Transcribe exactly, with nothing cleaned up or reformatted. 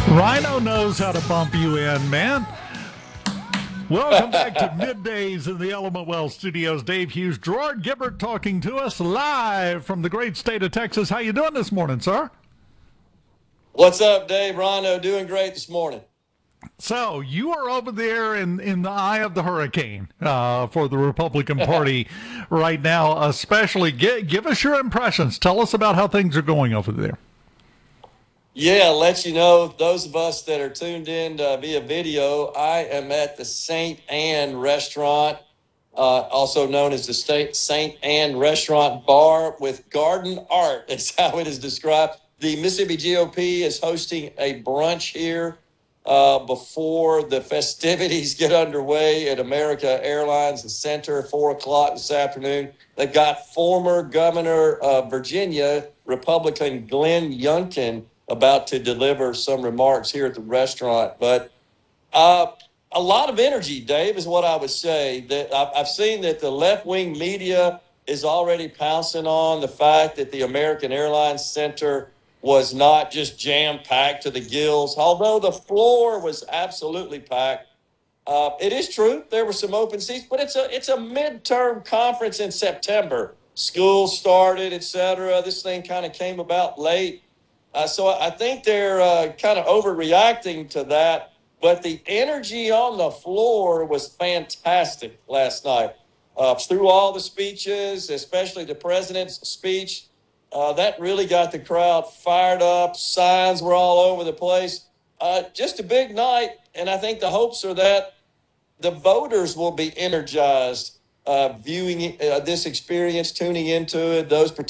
Rhino knows how to bump you in, man. Welcome back to Middays in the Element Well Studios. Dave Hughes, Gerard Gibbert talking to us live from the great state of Texas. How you doing this morning, sir? What's up, Dave? Rhino, doing great this morning. So you are over there in, in the eye of the hurricane uh, for the Republican Party right now, especially. Give, give us your impressions. Tell us about how things are going over there. Yeah, I'll let you know, those of us that are tuned in uh, via video, I am at the Saint Anne restaurant, uh, also known as the State Saint Anne Restaurant Bar with Garden Art. It's how it is described. The Mississippi G O P is hosting a brunch here uh, before the festivities get underway at America Airlines Center, four o'clock this afternoon. They've got former Governor of Virginia, Republican Glenn Youngkin, about to deliver some remarks here at the restaurant. But uh, a lot of energy, Dave, is what I would say. That I've, I've seen that the left-wing media is already pouncing on the fact that the American Airlines Center was not just jam-packed to the gills, although the floor was absolutely packed. Uh, it is true there were some open seats, but it's a it's a midterm conference in September. School started, et cetera. This thing kind of came about late. Uh, so I think they're uh, kind of overreacting to that. But the energy on the floor was fantastic last night. Uh, through all the speeches, especially the president's speech, uh, that really got the crowd fired up. Signs were all over the place. Uh, just a big night. And I think the hopes are that the voters will be energized uh, viewing uh, this experience, tuning into it, those